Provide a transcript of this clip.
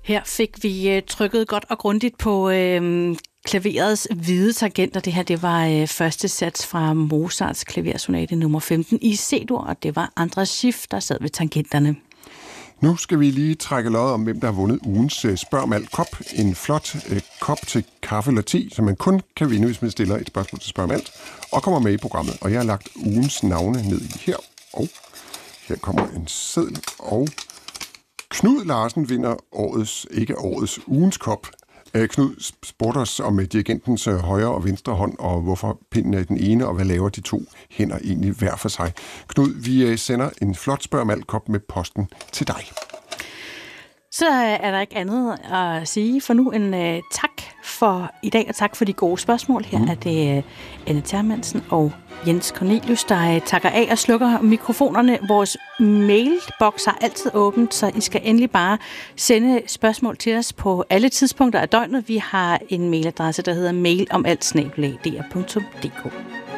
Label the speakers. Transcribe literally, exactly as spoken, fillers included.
Speaker 1: Her fik vi øh, trykket godt og grundigt på øh, klaverets hvide tangenter. Det her, det var øh, første sats fra Mozarts klaversonate nummer femten i C-dur, og det var Andras Schiff, der sad ved tangenterne.
Speaker 2: Nu skal vi lige trække loddet om, hvem der har vundet ugens uh, Spørg om alt kop. En flot uh, kop til kaffe eller te, som man kun kan vinde, hvis man stiller et spørgsmål til Spørg om alt, og kommer med i programmet. Og jeg har lagt ugens navne ned i her, og her kommer en seddel, og Knud Larsen vinder årets, ikke årets, ugens kop. Uh, Knud spurgte os om uh, dirigentens uh, højre og venstre hånd, og hvorfor pinden er i den ene, og hvad laver de to hænder egentlig hver for sig. Knud, vi uh, sender en flot Spørg om alt kop med posten til dig.
Speaker 1: Så er der ikke andet at sige for nu end uh, tak for i dag, og tak for de gode spørgsmål. Her mm. er det uh, Anne Termansen og Jens Cornelius, der uh, takker af og slukker mikrofonerne. Vores mailbox er altid åbent, så I skal endelig bare sende spørgsmål til os på alle tidspunkter af døgnet. Vi har en mailadresse, der hedder mail om alt snabel-a d r punktum d k.